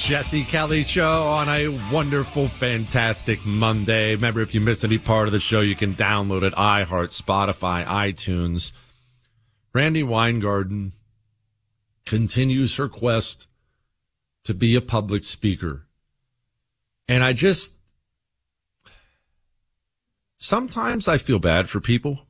Jesse Kelly Show on a wonderful, fantastic Monday. Remember, if you miss any part of the show, you can download it, iHeart, Spotify, iTunes. Randi Weingarten continues her quest to be a public speaker. And sometimes I feel bad for people.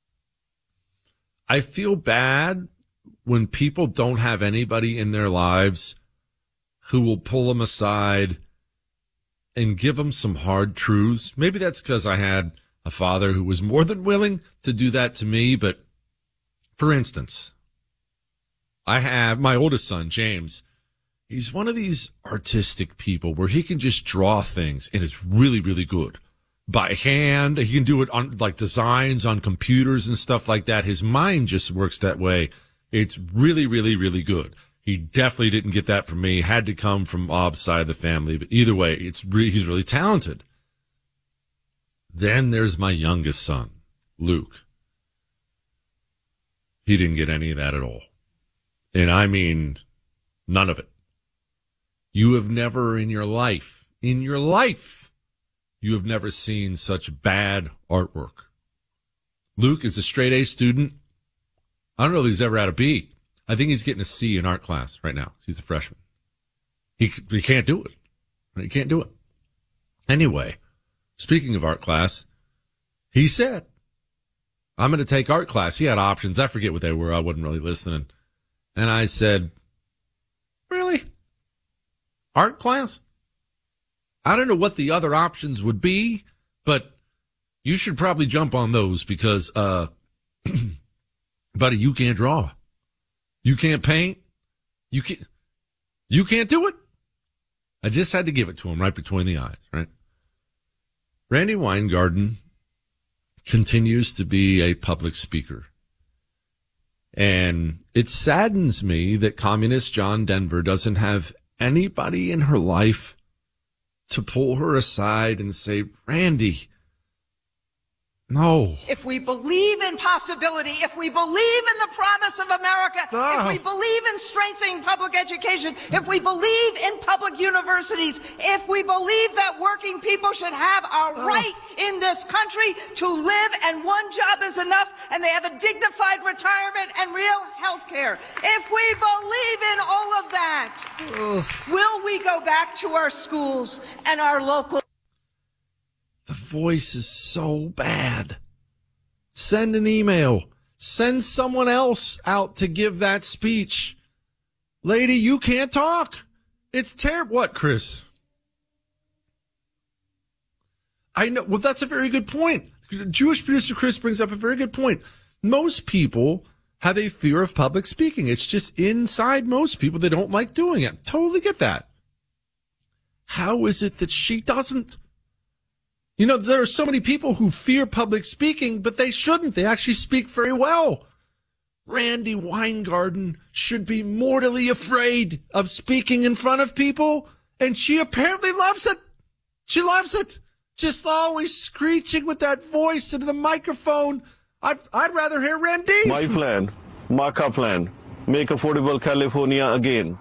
I feel bad when people don't have anybody in their lives who will pull them aside and give them some hard truths. Maybe that's because I had a father who was more than willing to do that to me. But for instance, I have my oldest son, James. He's one of these artistic people where he can just draw things and it's really, really good. By hand, he can do it on like designs on computers and stuff like that. His mind just works that way. It's really, really, really good. He definitely didn't get that from me. Had to come from Bob's side of the family. But either way, he's really talented. Then there's my youngest son, Luke. He didn't get any of that at all. And I mean, none of it. You have never in your life, you have never seen such bad artwork. Luke is a straight A student. I don't know if he's ever had a B. I think he's getting a C in art class right now. He's a freshman. He can't do it. He can't do it. Anyway, speaking of art class, he said, I'm going to take art class. He had options. I forget what they were. I wasn't really listening. And I said, really? Art class? I don't know what the other options would be, but you should probably jump on those because, buddy, you can't draw. You can't paint. You can't do it. I just had to give it to him right between the eyes, right? Randi Weingarten continues to be a public speaker. And it saddens me that communist John Denver doesn't have anybody in her life to pull her aside and say, Randi, no. If we believe in possibility, if we believe in the promise of America, if we believe in strengthening public education, if we believe in public universities, if we believe that working people should have a right in this country to live and one job is enough and they have a dignified retirement and real health care, if we believe in all of that, will we go back to our schools and our local... The voice is so bad. Send an email. Send someone else out to give that speech. Lady, you can't talk. It's terrible. What, Chris? I know. Well, that's a very good point. Jewish producer Chris brings up a very good point. Most people have a fear of public speaking. It's just inside most people. They don't like doing it. Totally get that. How is it that she doesn't? You know, there are so many people who fear public speaking, but they shouldn't. They actually speak very well. Randi Weingarten should be mortally afraid of speaking in front of people, and she apparently loves it. She loves it. Just always screeching with that voice into the microphone. I'd rather hear Randi. My plan, Marka plan, make affordable California again.